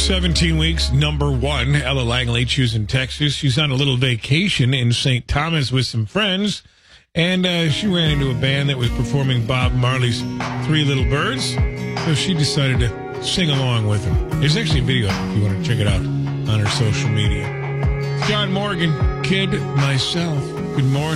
17 weeks, number one. Ella Langley, choosing Texas. She's on a little vacation in St. Thomas with some friends, and she ran into a band that was performing Bob Marley's Three Little Birds, so she decided to sing along with them. There's actually a video if you want to check it out on her social media. John Morgan, Kid Myself. Good morning.